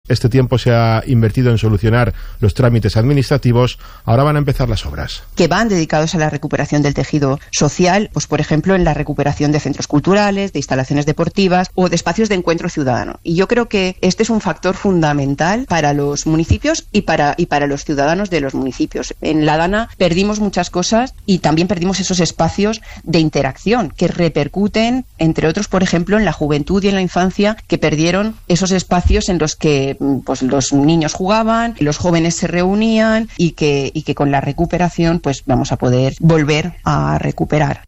este tiempo se ha invertido en solucionar los trámites administrativos, ahora van a empezar las obras. Que van dedicados a la recuperación del tejido social, pues por ejemplo en la recuperación de centros culturales, de instalaciones deportivas o de espacios de encuentro ciudadano. Y yo creo que este es un factor fundamental para los municipios y para los ciudadanos de los municipios. En la Dana perdimos muchas cosas y también perdimos esos espacios de interacción que repercuten, entre otros, por ejemplo, en la juventud y en la infancia, que perdieron esos espacios en los que pues los niños jugaban, los jóvenes se reunían y que con la recuperación pues vamos a poder volver a recuperar.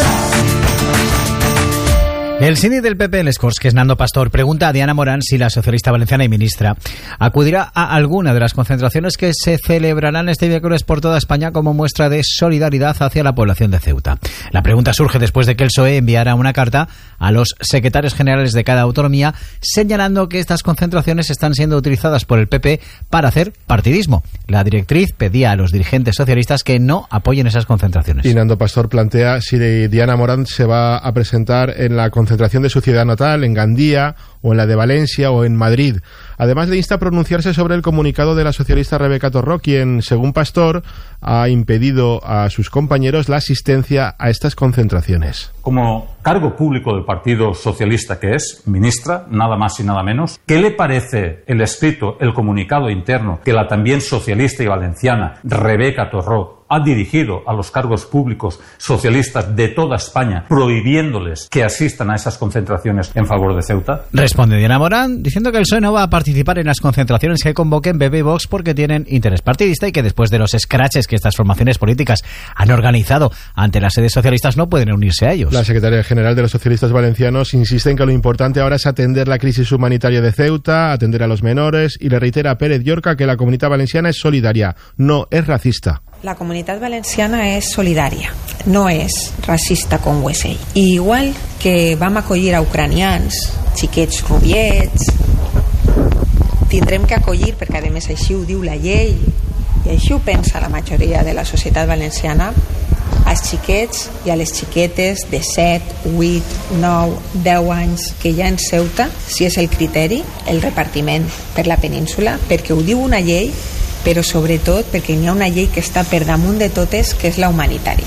El síndic del PP en Les Corts, que es Nando Pastor, pregunta a Diana Morán si la socialista valenciana y ministra acudirá a alguna de las concentraciones que se celebrarán este miércoles por toda España como muestra de solidaridad hacia la población de Ceuta. La pregunta surge después de que el PSOE enviara una carta a los secretarios generales de cada autonomía señalando que estas concentraciones están siendo utilizadas por el PP para hacer partidismo. La directriz pedía a los dirigentes socialistas que no apoyen esas concentraciones. Y Nando Pastor plantea si Diana Morán se va a presentar en la concentración de su ciudad natal, en Gandía, o en la de Valencia, o en Madrid. Además, le insta a pronunciarse sobre el comunicado de la socialista Rebeca Torró, quien, según Pastor, ha impedido a sus compañeros la asistencia a estas concentraciones. Como cargo público del Partido Socialista que es, ministra, nada más y nada menos, ¿qué le parece el escrito, el comunicado interno que la también socialista y valenciana Rebeca Torró ha dirigido a los cargos públicos socialistas de toda España, prohibiéndoles que asistan a esas concentraciones en favor de Ceuta? Responde Diana Morán diciendo que el PSOE no va a participar en las concentraciones que convoquen PP y Vox porque tienen interés partidista y que después de los escraches que estas formaciones políticas han organizado ante las sedes socialistas no pueden unirse a ellos. La secretaria general de los socialistas valencianos insiste en que lo importante ahora es atender la crisis humanitaria de Ceuta, atender a los menores, y le reitera a Pérez Llorca que la Comunitat Valenciana es solidaria, no es racista. La Comunitat Valenciana és solidària, no és racista com ho és ell. I igual que vam acollir a ucranians, xiquets rubiets, tindrem que acollir, perquè a més així ho diu la llei, i així ho pensa la majoria de la societat valenciana, als xiquets i a les xiquetes de 7, 8, 9, 10 anys que hi ha en Ceuta, si és el criteri, el repartiment per la península, perquè ho diu una llei, però sobretot perquè hi ha una llei que està per damunt de totes, que és la humanitària.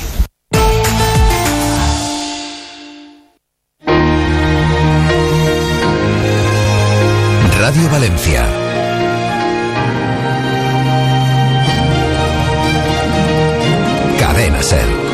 Radio Valencia. Cadena SER.